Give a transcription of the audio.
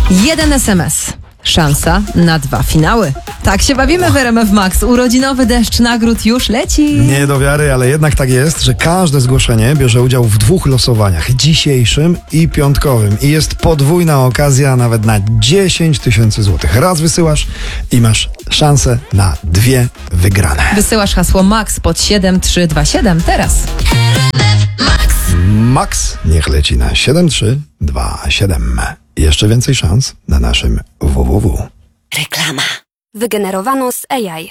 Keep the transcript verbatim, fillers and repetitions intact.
Jeden es em es. Szansa na dwa finały. Tak się bawimy w R M F Max. Urodzinowy deszcz nagród już leci. Nie do wiary, ale jednak tak jest, że każde zgłoszenie bierze udział w dwóch losowaniach. Dzisiejszym i piątkowym. I jest podwójna okazja nawet na dziesięć tysięcy złotych. Raz wysyłasz i masz szansę na dwie wygrane. Wysyłasz hasło Max pod siedem trzy dwa siedem teraz. Max niech leci na siedem trzy dwa siedem. Jeszcze więcej szans na naszym www. Reklama. Wygenerowano z A I.